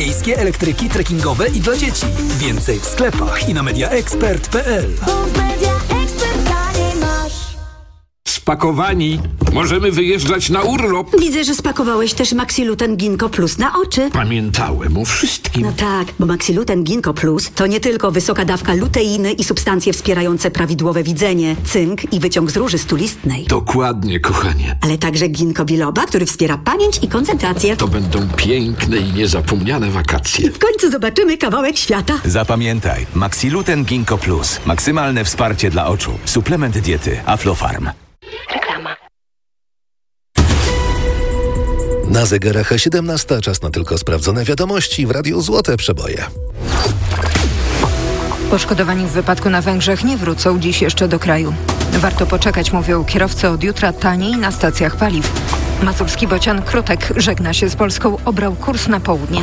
Miejskie elektryki trekkingowe i dla dzieci. Więcej w sklepach i na mediaexpert.pl. Spakowani. Możemy wyjeżdżać na urlop. Widzę, że spakowałeś też Maxiluten Ginkgo Plus na oczy. Pamiętałem o wszystkim. No tak, bo Maxiluten Ginkgo Plus to nie tylko wysoka dawka luteiny i substancje wspierające prawidłowe widzenie, cynk i wyciąg z róży stulistnej. Dokładnie, kochanie. Ale także ginkgo biloba, który wspiera pamięć i koncentrację. To będą piękne i niezapomniane wakacje. W końcu zobaczymy kawałek świata. Zapamiętaj, Maxiluten Ginkgo Plus. Maksymalne wsparcie dla oczu. Suplement diety Aflofarm. Reklama. Na zegarach 17, czas na tylko sprawdzone wiadomości w Radiu Złote Przeboje. Poszkodowani w wypadku na Węgrzech nie wrócą dziś jeszcze do kraju. Warto poczekać, mówią kierowcy, od jutra taniej na stacjach paliw. Mazurski bocian Krutek żegna się z Polską, obrał kurs na południe.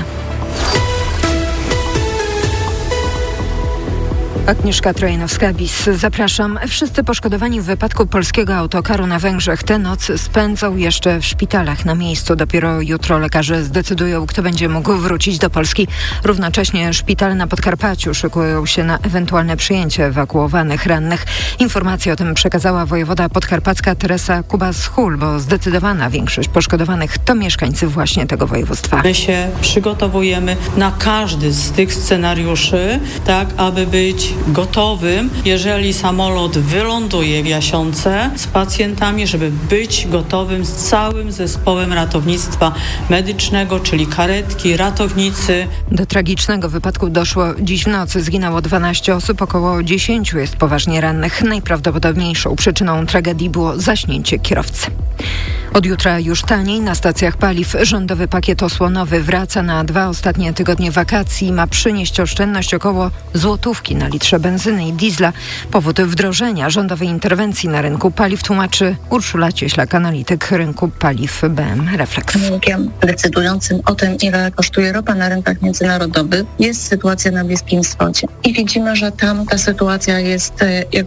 Agnieszka Trojanowska-Bis. Zapraszam. Wszyscy poszkodowani w wypadku polskiego autokaru na Węgrzech tę noc spędzą jeszcze w szpitalach na miejscu. Dopiero jutro lekarze zdecydują, kto będzie mógł wrócić do Polski. Równocześnie szpitale na Podkarpaciu szykują się na ewentualne przyjęcie ewakuowanych rannych. Informację o tym przekazała wojewoda podkarpacka Teresa Kubas-Hul, bo zdecydowana większość poszkodowanych to mieszkańcy właśnie tego województwa. My się przygotowujemy na każdy z tych scenariuszy, tak aby być gotowym, jeżeli samolot wyląduje w Jasionce z pacjentami, żeby być gotowym z całym zespołem ratownictwa medycznego, czyli karetki, ratownicy. Do tragicznego wypadku doszło dziś w nocy. Zginęło 12 osób, około 10 jest poważnie rannych. Najprawdopodobniejszą przyczyną tragedii było zaśnięcie kierowcy. Od jutra już taniej na stacjach paliw. Rządowy pakiet osłonowy wraca na 2 ostatnie tygodnie wakacji. Ma przynieść oszczędność około złotówki na litrze benzyny i diesla. Powód wdrożenia rządowej interwencji na rynku paliw tłumaczy Urszula Cieślak, analityk rynku paliw BM Reflex. Czynnikiem decydującym o tym, ile kosztuje ropa na rynkach międzynarodowych, jest sytuacja na Bliskim Wschodzie. I widzimy, że tam ta sytuacja jest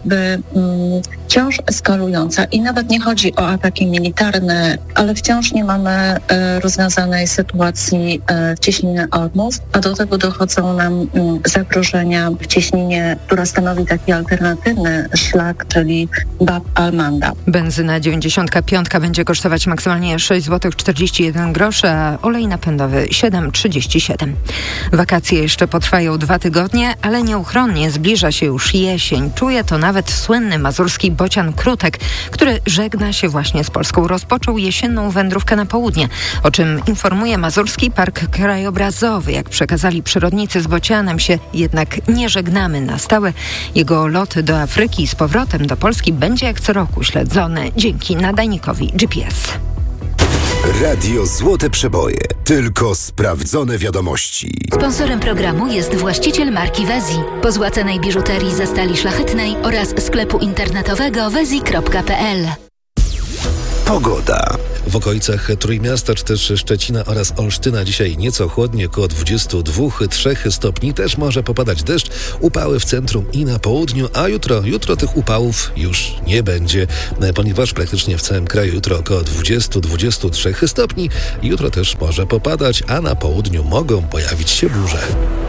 wciąż eskalująca i nawet nie chodzi o ataki militarne, ale wciąż nie mamy rozwiązanej sytuacji w cieśninie Ormus, a do tego dochodzą nam zagrożenia w cieśninie, która stanowi taki alternatywny szlak, czyli Bab al-Manda. Benzyna 95 będzie kosztować maksymalnie 6,41 zł, a olej napędowy 7,37. Wakacje jeszcze potrwają 2 tygodnie, ale nieuchronnie zbliża się już jesień. Czuje to nawet słynny mazurski bocian Krutek, który żegna się właśnie z Polską. Rozpoczął jesienną wędrówkę na południe, o czym informuje Mazurski Park Krajobrazowy. Jak przekazali przyrodnicy, z bocianem się jednak nie żegnamy na stałe. Jego lot do Afryki i z powrotem do Polski będzie jak co roku śledzony dzięki nadajnikowi GPS. Radio Złote Przeboje. Tylko sprawdzone wiadomości. Sponsorem programu jest właściciel marki Wezi. Po złacanej biżuterii ze stali szlachetnej oraz sklepu internetowego wezi.pl. Pogoda. W okolicach Trójmiasta czy też Szczecina oraz Olsztyna dzisiaj nieco chłodniej, około 22-3 stopni. Też może popadać deszcz, upały w centrum i na południu, a jutro tych upałów już nie będzie, ponieważ praktycznie w całym kraju jutro około 20-23 stopni. Jutro też może popadać, a na południu mogą pojawić się burze.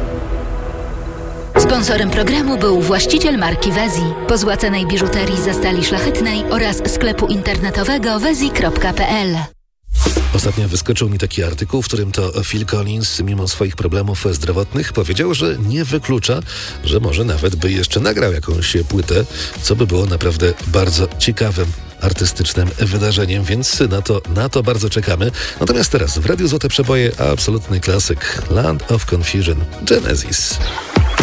Sponsorem programu był właściciel marki Wezi. Po złacanej biżuterii ze stali szlachetnej oraz sklepu internetowego wezi.pl. Ostatnio wyskoczył mi taki artykuł, w którym to Phil Collins, mimo swoich problemów zdrowotnych, powiedział, że nie wyklucza, że może nawet by jeszcze nagrał jakąś płytę, co by było naprawdę bardzo ciekawym artystycznym wydarzeniem, więc na to bardzo czekamy. Natomiast teraz w Radiu Złote Przeboje absolutny klasyk Land of Confusion, Genesis.